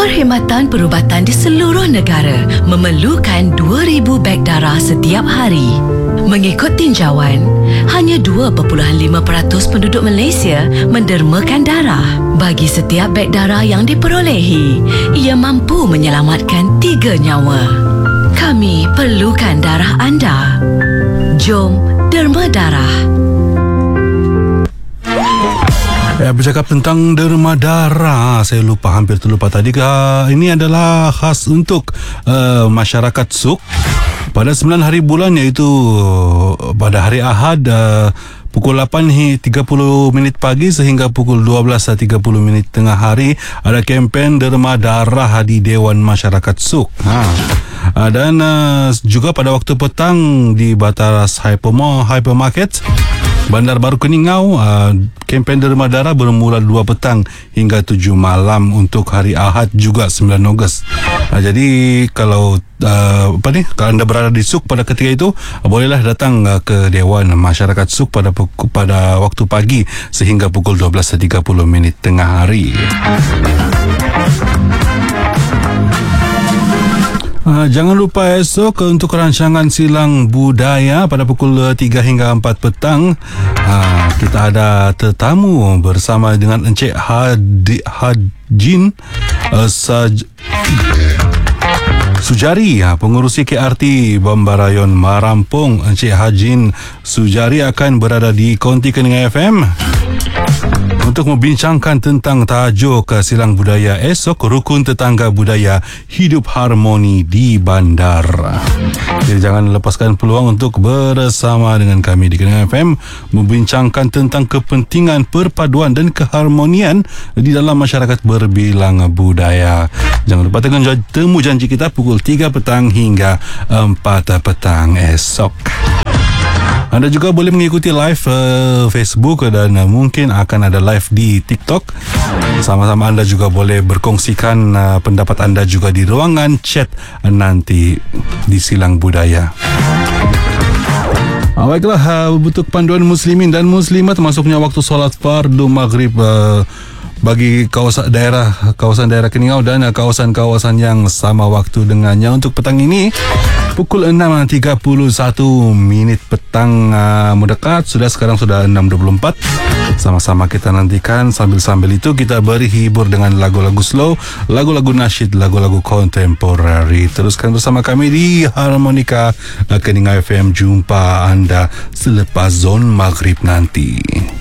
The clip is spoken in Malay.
Perkhidmatan perubatan di seluruh negara memerlukan 2,000 beg darah setiap hari. Mengikut tinjauan, hanya 2.5% penduduk Malaysia mendermakan darah. Bagi setiap beg darah yang diperolehi, ia mampu menyelamatkan 3 nyawa. Kami perlukan darah anda. Jom derma darah. Bercakap tentang derma darah, saya hampir terlupa tadi. Ini adalah khas untuk masyarakat Suk. Pada 9 hari bulan, iaitu pada hari Ahad, pukul 8.30 pagi sehingga pukul 12.30 tengah hari, ada kempen derma darah di Dewan Masyarakat Suk. Dan juga pada waktu petang di Bataras Hypermarket Bandar Baru Keningau, kempen derma darah bermula 2 petang hingga 7 malam untuk hari Ahad juga 9 Ogos. Jadi kalau kalau anda berada di Suk pada ketika itu, bolehlah datang ke Dewan Masyarakat Suk pada waktu pagi sehingga pukul 12.30 tengah hari. Jangan lupa esok untuk rancangan Silang Budaya pada pukul 3 hingga 4 petang. Kita ada tetamu bersama dengan Encik Hajin Sujari, pengurusi KRT Bambarayon Marampung. Encik Hajin Sujari akan berada di Konti Keningau FM untuk membincangkan tentang tajuk Silang Budaya esok, Rukun Tetangga Budaya Hidup Harmoni di Bandar. Jadi jangan lepaskan peluang untuk bersama dengan kami di Keningau FM membincangkan tentang kepentingan perpaduan dan keharmonian di dalam masyarakat berbilang budaya. Jangan lupa temu janji kita pukul 3 petang hingga 4 petang esok. Anda juga boleh mengikuti live Facebook dan mungkin akan ada live di TikTok. Sama-sama anda juga boleh berkongsikan pendapat anda juga di ruangan chat nanti di Silang Budaya. Baiklah, untuk panduan muslimin dan muslimat masuknya waktu solat fardu maghrib bagi kawasan daerah Keningau dan kawasan-kawasan yang sama waktu dengannya. Untuk petang ini pukul 6.31 petang mendekat. Sekarang sudah 6.24. Sama-sama kita nantikan. Sambil itu kita beri hibur dengan lagu-lagu slow, lagu-lagu nasyid, lagu-lagu kontemporari. Teruskan bersama kami di Harmonika Keningau FM. Jumpa anda selepas zon maghrib nanti.